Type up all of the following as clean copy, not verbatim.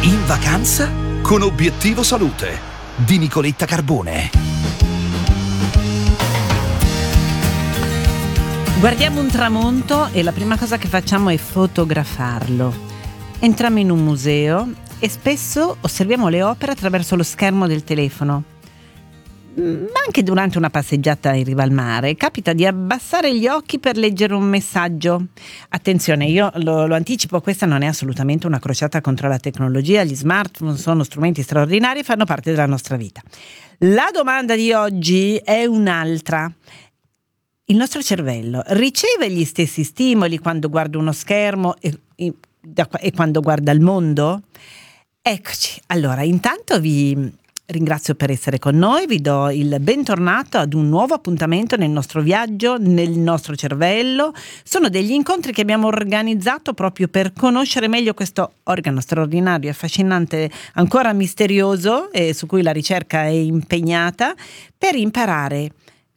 In vacanza con Obiettivo Salute di Nicoletta Carbone. Guardiamo un tramonto e la prima cosa che facciamo è fotografarlo. Entriamo in un museo e spesso osserviamo le opere attraverso lo schermo del telefono. Ma anche durante una passeggiata in riva al mare capita di abbassare gli occhi per leggere un messaggio. Attenzione, io lo anticipo, questa non è assolutamente una crociata contro la tecnologia. Gli smartphone sono strumenti straordinari e fanno parte della nostra vita. La domanda di oggi è un'altra. Il nostro cervello riceve gli stessi stimoli quando guarda uno schermo e quando guarda il mondo? Eccoci, allora intanto vi ringrazio per essere con noi, vi do il bentornato ad un nuovo appuntamento nel nostro viaggio, nel nostro cervello. Sono degli incontri che abbiamo organizzato proprio per conoscere meglio questo organo straordinario, affascinante, ancora misterioso e su cui la ricerca è impegnata, per imparare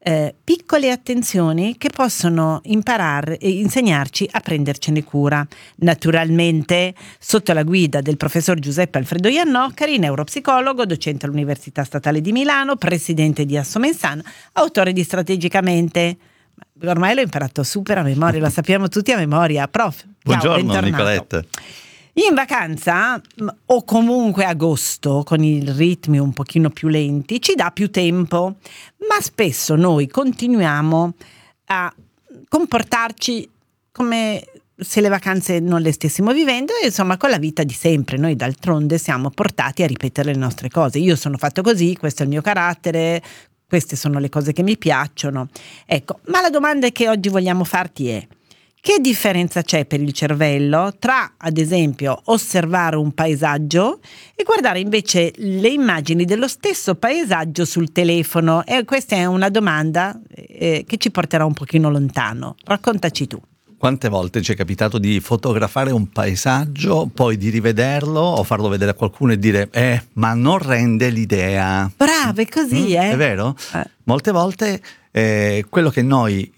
piccole attenzioni che possono imparare e insegnarci a prendercene cura, naturalmente sotto la guida del professor Giuseppe Alfredo Iannocari, neuropsicologo, docente all'Università Statale di Milano, presidente di Assomensana, autore di Strategicamente. Ormai l'ho imparato super a memoria, lo sappiamo tutti a memoria. Prof, buongiorno Nicoletta. In vacanza o comunque agosto, con i ritmi un pochino più lenti, ci dà più tempo, ma spesso noi continuiamo a comportarci come se le vacanze non le stessimo vivendo e insomma con la vita di sempre. Noi d'altronde siamo portati a ripetere le nostre cose. Io sono fatto così, questo è il mio carattere, queste sono le cose che mi piacciono. Ecco, ma la domanda che oggi vogliamo farti è: che differenza c'è per il cervello tra, ad esempio, osservare un paesaggio e guardare invece le immagini dello stesso paesaggio sul telefono? E questa è una domanda che ci porterà un pochino lontano. Raccontaci tu. Quante volte ci è capitato di fotografare un paesaggio, poi di rivederlo o farlo vedere a qualcuno e dire ma non rende l'idea. Bravo, è così, È vero? Molte volte quello che noi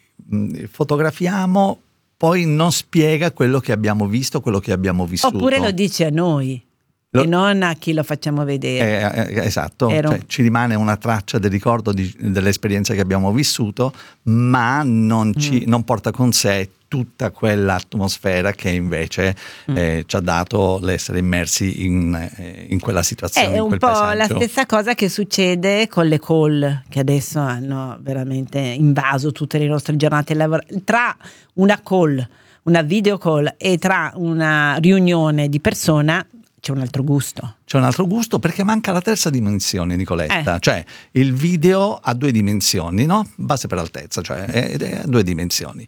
fotografiamo poi non spiega quello che abbiamo visto, quello che abbiamo vissuto. Oppure lo dice a noi e non a chi lo facciamo vedere. Esatto, cioè, ci rimane una traccia del ricordo dell'esperienza che abbiamo vissuto, ma non porta con sé tutta quell'atmosfera che invece ci ha dato l'essere immersi in quella situazione. È un po' paesaggio. La stessa cosa che succede con le call, che adesso hanno veramente invaso tutte le nostre giornate. Tra una call, una video call e tra una riunione di persona c'è un altro gusto. C'è un altro gusto perché manca la terza dimensione, Nicoletta. Cioè il video ha due dimensioni, no? Base per altezza, cioè è due dimensioni.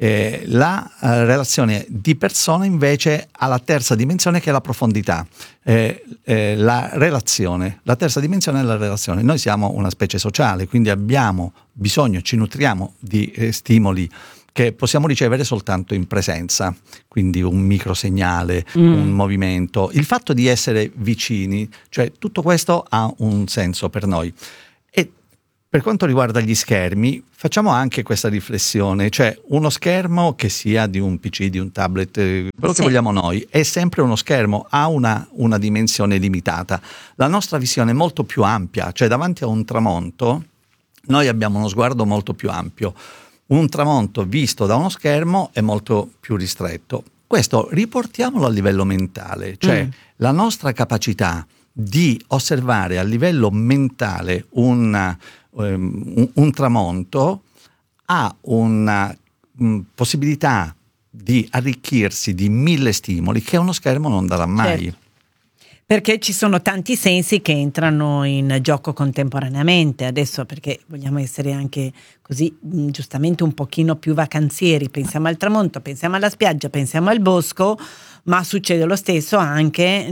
La relazione di persona invece ha la terza dimensione che è la profondità. La terza dimensione è la relazione. Noi siamo una specie sociale, quindi abbiamo bisogno, ci nutriamo di stimoli che possiamo ricevere soltanto in presenza, quindi un microsegnale, un movimento, il fatto di essere vicini, cioè tutto questo ha un senso per noi. E per quanto riguarda gli schermi, facciamo anche questa riflessione, cioè uno schermo che sia di un PC, di un tablet, quello che vogliamo noi, è sempre uno schermo, ha una dimensione limitata. La nostra visione è molto più ampia, cioè davanti a un tramonto noi abbiamo uno sguardo molto più ampio. Un tramonto visto da uno schermo è molto più ristretto. Questo riportiamolo a livello mentale, cioè la nostra capacità di osservare a livello mentale un tramonto ha una possibilità di arricchirsi di 1000 stimoli che uno schermo non darà mai. Certo. Perché ci sono tanti sensi che entrano in gioco contemporaneamente adesso, perché vogliamo essere anche così giustamente un pochino più vacanzieri, pensiamo al tramonto, pensiamo alla spiaggia, pensiamo al bosco, ma succede lo stesso anche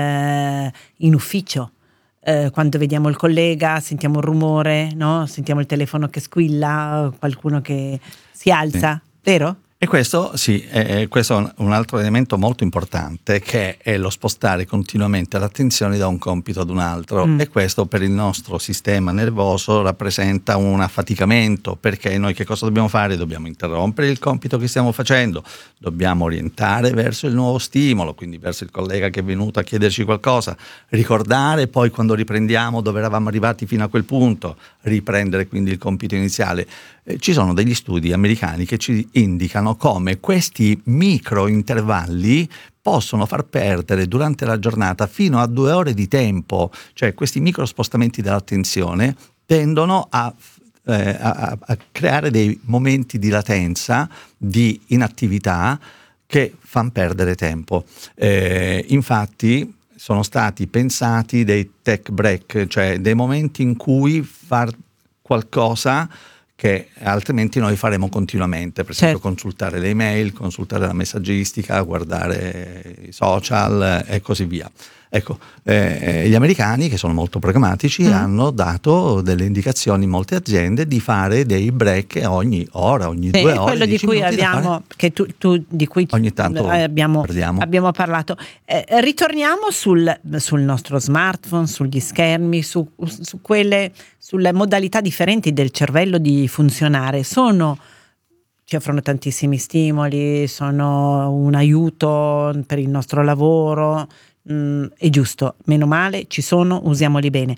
in ufficio. Quando vediamo il collega, sentiamo un rumore, no? Sentiamo il telefono che squilla, qualcuno che si alza, vero? E questo questo è un altro elemento molto importante, che è lo spostare continuamente l'attenzione da un compito ad un altro, e questo per il nostro sistema nervoso rappresenta un affaticamento, perché noi che cosa dobbiamo fare? Dobbiamo interrompere il compito che stiamo facendo, dobbiamo orientare verso il nuovo stimolo, quindi verso il collega che è venuto a chiederci qualcosa, ricordare poi quando riprendiamo dove eravamo arrivati fino a quel punto, riprendere quindi il compito iniziale. Ci sono degli studi americani che ci indicano come questi micro intervalli possono far perdere durante la giornata fino a 2 ore di tempo, cioè questi micro spostamenti dell'attenzione tendono a creare dei momenti di latenza, di inattività che fanno perdere tempo. Infatti sono stati pensati dei tech break, cioè dei momenti in cui far qualcosa che altrimenti noi faremo continuamente, per esempio consultare le email, consultare la messaggistica, guardare i social e così via. Ecco, gli americani, che sono molto pragmatici, hanno dato delle indicazioni in molte aziende di fare dei break ogni ora, ogni 2 ore. Quello di cui abbiamo, che tu di cui ogni tanto abbiamo parlato. Ritorniamo sul nostro smartphone, sugli schermi, sulle modalità differenti del cervello di funzionare. Ci offrono tantissimi stimoli, sono un aiuto per il nostro lavoro. È giusto, meno male, ci sono, usiamoli bene,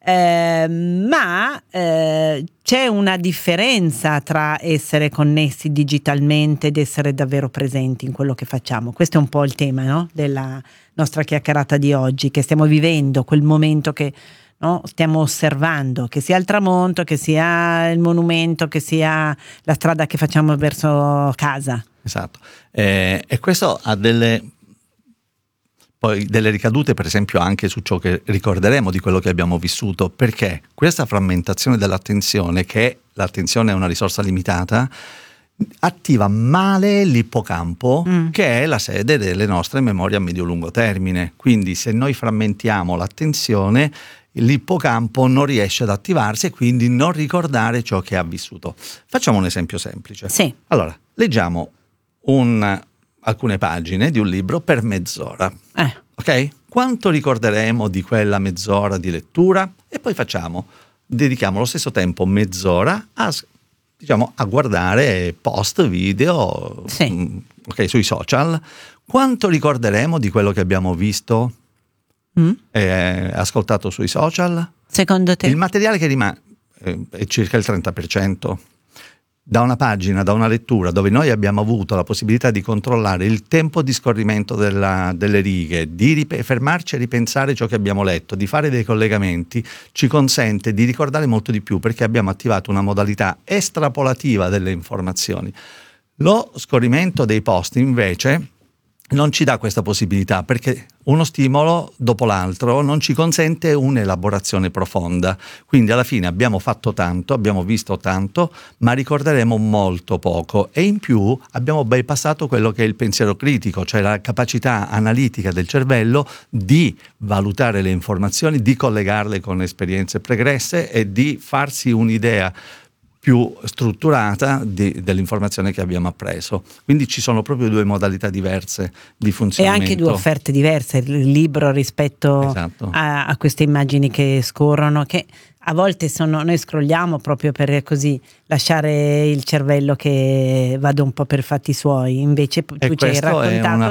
ma c'è una differenza tra essere connessi digitalmente ed essere davvero presenti in quello che facciamo. Questo è un po' il tema, no? Della nostra chiacchierata di oggi, che stiamo vivendo quel momento che, no, stiamo osservando, che sia il tramonto, che sia il monumento, che sia la strada che facciamo verso casa. Esatto, e questo ha delle ricadute, per esempio, anche su ciò che ricorderemo di quello che abbiamo vissuto, perché questa frammentazione dell'attenzione, che l'attenzione è una risorsa limitata, attiva male l'ippocampo, che è la sede delle nostre memorie a medio-lungo termine. Quindi se noi frammentiamo l'attenzione, l'ippocampo non riesce ad attivarsi e quindi non ricordare ciò che ha vissuto. Facciamo un esempio semplice. Sì. Allora, leggiamo alcune pagine di un libro per mezz'ora. Ok? Quanto ricorderemo di quella mezz'ora di lettura? E poi dedichiamo lo stesso tempo, mezz'ora, a guardare post, video, sui social. Quanto ricorderemo di quello che abbiamo visto e ascoltato sui social? Secondo te? Il materiale che rimane è circa il 30%. Da una pagina, da una lettura dove noi abbiamo avuto la possibilità di controllare il tempo di scorrimento delle righe, di fermarci a ripensare ciò che abbiamo letto, di fare dei collegamenti, ci consente di ricordare molto di più, perché abbiamo attivato una modalità estrapolativa delle informazioni. Lo scorrimento dei post invece non ci dà questa possibilità, perché uno stimolo dopo l'altro non ci consente un'elaborazione profonda. Quindi alla fine abbiamo fatto tanto, abbiamo visto tanto, ma ricorderemo molto poco, e in più abbiamo bypassato quello che è il pensiero critico, cioè la capacità analitica del cervello di valutare le informazioni, di collegarle con esperienze pregresse e di farsi un'idea più strutturata dell'informazione che abbiamo appreso. Quindi ci sono proprio 2 modalità diverse di funzionamento. E anche 2 offerte diverse, il libro rispetto a queste immagini che scorrono, che a volte noi scrolliamo proprio per così lasciare il cervello che vada un po' per fatti suoi, invece tu ci hai raccontato